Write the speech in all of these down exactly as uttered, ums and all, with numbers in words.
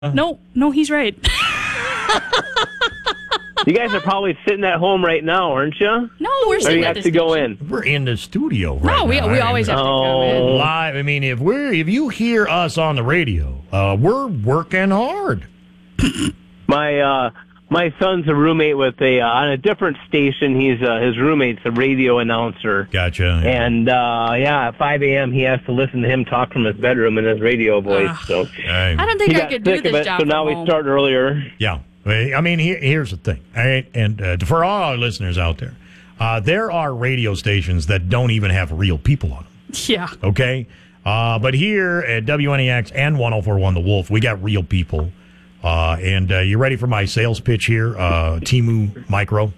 No, no, he's right. You guys are probably sitting at home right now, aren't you? No, we're or sitting you at have the to go station. in. We're in the studio right No, we now. we I always mean, have to come Oh. in. live. I mean, if we're if you hear us on the radio, uh, we're working hard. My uh, my son's a roommate with a uh, on a different station. He's uh, his roommate's a radio announcer. Gotcha. And uh, yeah, at five a.m. he has to listen to him talk from his bedroom in his radio voice. Ugh. So Hey, I don't think he I got could do sick of this it. job So now from we home. start earlier. yeah. I mean, here, here's the thing, all right? And uh, for all our listeners out there, uh, there are radio stations that don't even have real people on them. Yeah. Okay, uh, but here at W N E X and one oh four point one The Wolf, we got real people. Uh, and uh, you ready for my sales pitch here, uh, Timu Micro?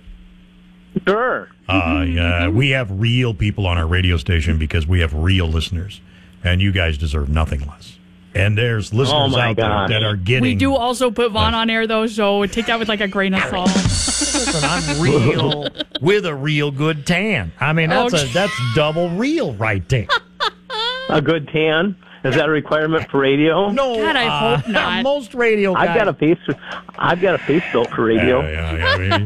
Sure. Uh, yeah, we have real people on our radio station because we have real listeners, and you guys deserve nothing less. And there's listeners Oh, my out there gosh. that are getting. We do also put Vaughn on air, though, so take that with like a grain of salt. Listen, I'm real with a real good tan. I mean, that's Okay. a that's double real right there. A good tan. Is that a requirement for radio? No, God, I uh, hope not. Most radio guys. I've got a face. I've got a face built for radio. Yeah, yeah, yeah, I mean,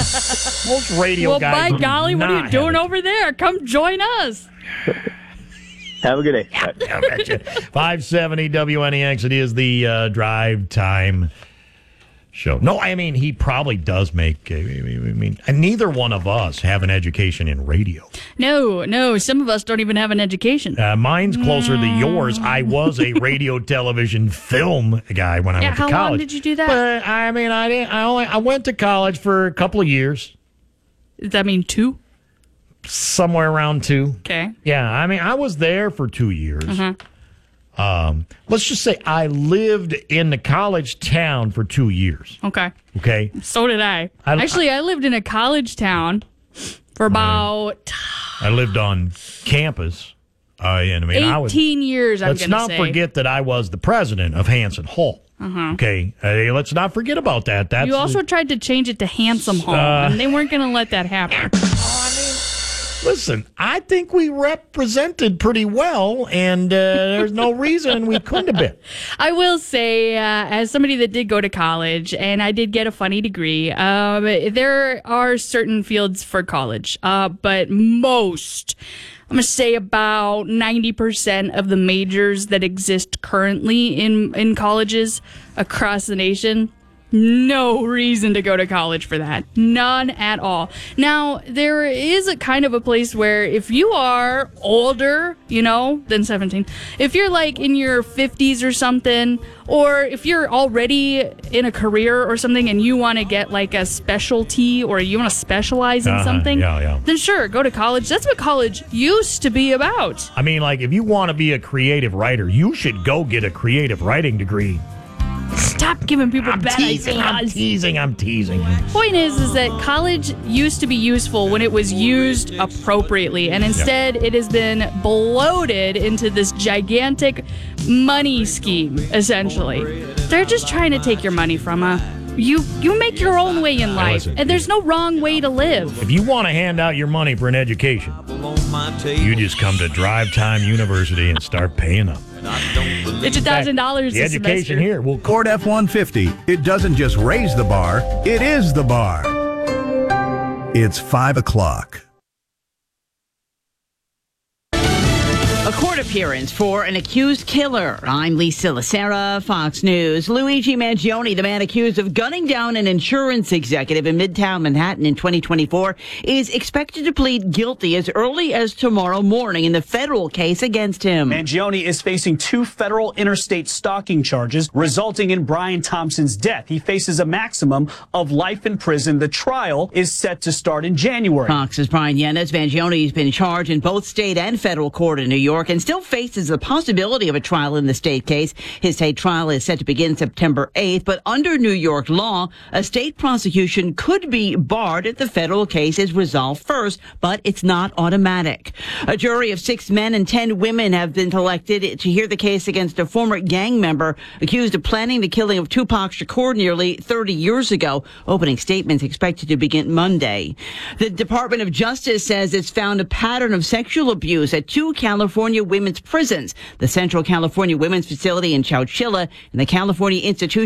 most radio Well, guys. by do golly, what are not you doing have over there? Come join us. Have a good day. it. I bet you. five seventy W N E X. It is the uh, drive time show. No, I mean he probably does make. I mean, and neither one of us have an education in radio. No, no, some of us don't even have an education. Uh, mine's closer to yours. I was a radio, television, film guy when I Yeah, went to how college. long did you do that? But I mean, I didn't. I only. I went to college for a couple of years, Does that mean two? somewhere around two. Okay. Yeah, I mean, I was there for two years. Mm-hmm. Um, let's just say I lived in the college town for two years. Okay. Okay, So did I. I- Actually, I lived in a college town for about I lived on campus. Uh, and I mean, I was. eighteen years, I'm Let's going to not say. forget that I was the president of Hanson Hall. Okay, uh, let's not forget about that. That's You also tried to change it to Handsome Hall, Uh, and they weren't going to let that happen. listen. I think we represented pretty well, and uh, there's no reason we couldn't have been. I will say, uh, as somebody that did go to college, and I did get a funny degree, um, there are certain fields for college, uh, but most, I'm going to say about ninety percent of the majors that exist currently in, in colleges across the nation, no reason to go to college for that. None at all. Now, there is a kind of a place where if you are older, you know, than seventeen, if you're like in your fifties or something, or if you're already in a career or something and you want to get like a specialty or you want to specialize in Uh-huh, something, yeah, yeah. then sure, go to college. That's what college used to be about. I mean, like, if you want to be a creative writer, you should go get a creative writing degree. Stop giving people I'm bad teasing. I'm ideas. teasing. I'm teasing. Point is, is that college used to be useful when it was used appropriately, and instead it has been bloated into this gigantic money scheme. Essentially, they're just trying to take your money from you. You you make your own way in life, listen, and there's no wrong way to live. If you want to hand out your money for an education, you just come to Drive Time University and start paying up. It's a thousand dollars The a education semester. here will. Ford F one fifty. It doesn't just raise the bar, it is the bar. It's five o'clock. A court appearance for an accused killer. I'm Lisa Lacera, Fox News. Luigi Mangione, the man accused of gunning down an insurance executive in Midtown Manhattan in twenty twenty-four, is expected to plead guilty as early as tomorrow morning in the federal case against him. Mangione is facing two federal interstate stalking charges resulting in Brian Thompson's death. He faces a maximum of life in prison. The trial is set to start in January. Fox's Brian Yanez. Mangione has been charged in both state and federal court in New York and still faces the possibility of a trial in the state case. His state trial is set to begin September eighth, but under New York law, a state prosecution could be barred if the federal case is resolved first, but it's not automatic. A jury of six men and ten women have been selected to hear the case against a former gang member accused of planning the killing of Tupac Shakur nearly thirty years ago. Opening statements expected to begin Monday. The Department of Justice says it's found a pattern of sexual abuse at two California California women's prisons, the Central California Women's Facility in Chowchilla, and the California Institution